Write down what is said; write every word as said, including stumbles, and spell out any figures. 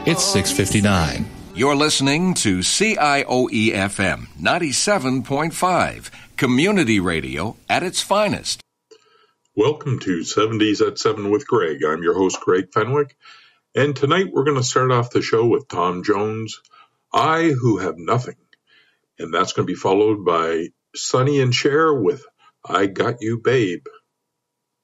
It's six fifty-nine. You're listening to C I O E F M ninety-seven point five, community radio at its finest. Welcome to seventies at seven with Greg. I'm your host, Greg Fenwick, and tonight we're going to start off the show with Tom Jones, I Who Have Nothing, and that's going to be followed by Sonny and Cher with I Got You, Babe.